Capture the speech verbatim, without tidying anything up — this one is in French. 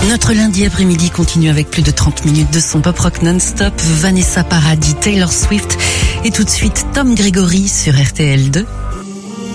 Notre lundi après-midi continue avec plus de trente minutes de son pop rock non-stop. Vanessa Paradis, Taylor Swift et tout de suite Tom Gregory sur R T L deux.